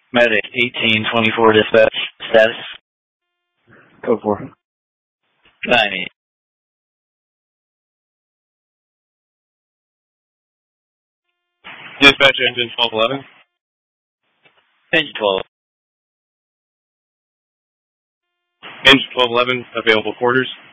Medic 1824 dispatch. Status? Code 4. 9-8. Dispatch engine 1211. Engine 12. Engine 1211, available quarters.